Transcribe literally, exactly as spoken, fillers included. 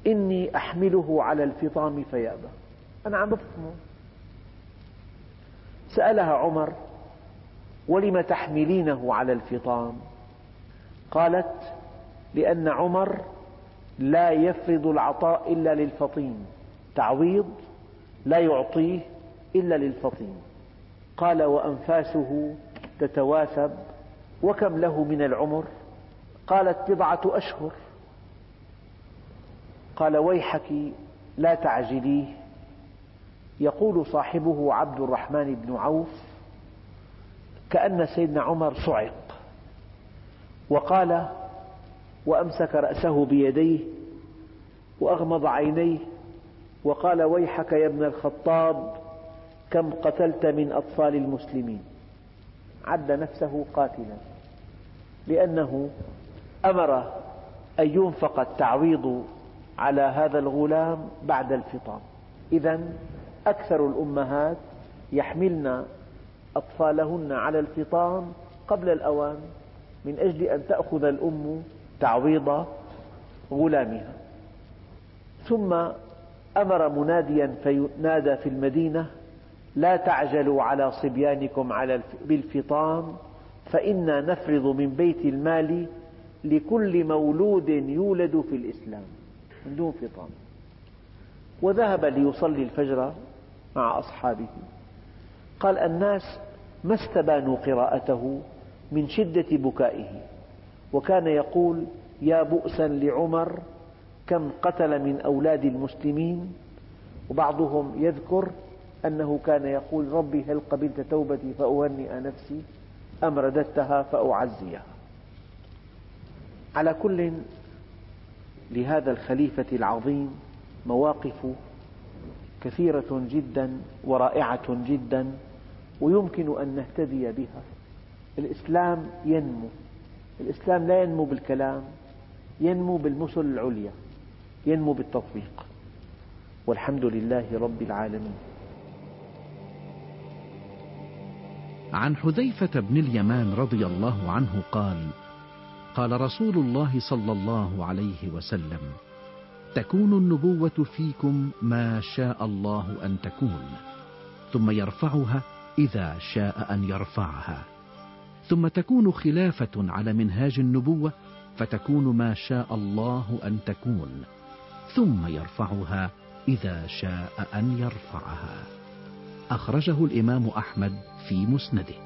إني أحمله على الفطام فيأبى. أنا عم بفطمه. سألها عمر: ولم تحملينه على الفطام؟ قالت: لأن عمر لا يفرض العطاء إلا للفطيم، تعويض لا يعطيه إلا للفطيم. قال: وأنفاسه تتواثب، وكم له من العمر؟ قالت: بضعة أشهر. قال: ويحك لا تعجليه. يقول صاحبه عبد الرحمن بن عوف: كأن سيدنا عمر صعق، وقال وأمسك رأسه بيديه وأغمض عينيه وقال: ويحك يا ابن الخطاب، كم قتلت من أطفال المسلمين. عد نفسه قاتلا، لأنه أمر أن ينفق التعويض على هذا الغلام بعد الفطام. إذن أكثر الأمهات يحملن أطفالهن على الفطام قبل الأوان، من أجل أن تأخذ الأم تعويض غلامها. ثم أمر مناديا فنادى في المدينة: لا تعجلوا على صبيانكم بالفطام، فإنا نفرض من بيت المال لكل مولود يولد في الإسلام، من دون فطام. وذهب ليصلي الفجر مع أصحابه. قال: الناس ما استبانوا قراءته من شدة بكائه، وكان يقول: يا بؤسا لعمر، كم قتل من أولاد المسلمين. وبعضهم يذكر أنه كان يقول: ربي هل قبلت توبتي فأهنئ نفسي أم رددتها فأعزيها. على كل، لهذا الخليفة العظيم مواقف كثيرة جدا ورائعة جدا، ويمكن أن نهتدي بها. الإسلام ينمو. الإسلام لا ينمو بالكلام، ينمو بالمثل العليا، ينمو بالتطبيق. والحمد لله رب العالمين. عن حذيفة بن اليمان رضي الله عنه قال: قال رسول الله صلى الله عليه وسلم: تكون النبوة فيكم ما شاء الله أن تكون، ثم يرفعها إذا شاء أن يرفعها، ثم تكون خلافة على منهاج النبوة فتكون ما شاء الله أن تكون، ثم يرفعها إذا شاء أن يرفعها. أخرجه الإمام أحمد في مسنده.